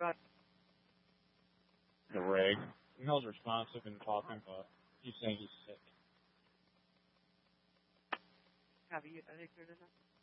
ahead. The rig. Mills responsive and talking, but he's saying he's sick. Copy. I think you're